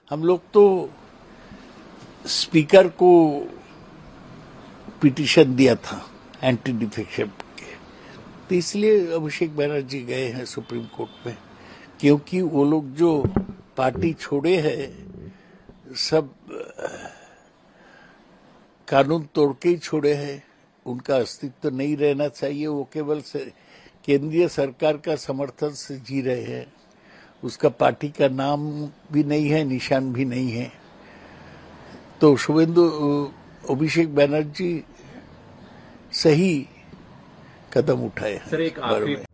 हम लोग तो स्पीकर को पिटीशन दिया था एंटी डिफेक्शन के, तो इसलिए अभिषेक बनर्जी गए हैं सुप्रीम कोर्ट में, क्योंकि वो लोग जो पार्टी छोड़े हैं सब कानून तोड़ के ही छोड़े हैं, उनका अस्तित्व तो नहीं रहना चाहिए। वो केवल केंद्रीय सरकार का समर्थन से जी रहे हैं, उसका पार्टी का नाम भी नहीं है, निशान भी नहीं है। तो शुभेंदु अभिषेक बनर्जी सही कदम उठाए हैं। सर, एक आखिरी